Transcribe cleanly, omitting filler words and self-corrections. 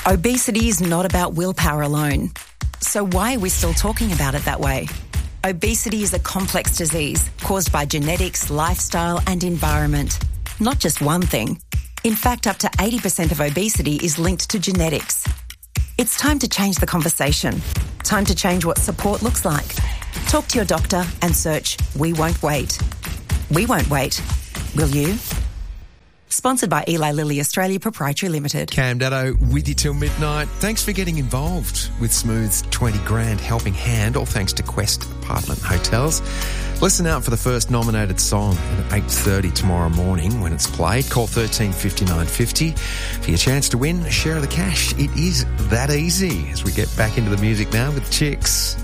Obesity is not about willpower alone. So why are we still talking about it that way? Obesity is a complex disease caused by genetics, lifestyle and environment. Not just one thing. In fact, up to 80% of obesity is linked to genetics. It's time to change the conversation. Time to change what support looks like. Talk to your doctor and search We Won't Wait. We won't wait. Will you? Sponsored by Eli Lilly Australia Proprietary Limited. Cam Daddo with you till midnight. Thanks for getting involved with Smooth's 20 grand helping hand, all thanks to Quest Apartment Hotels. Listen out for the first nominated song at 8:30 tomorrow morning when it's played. Call 13 59 50 for your chance to win a share of the cash. It is that easy as we get back into the music now with Chicks.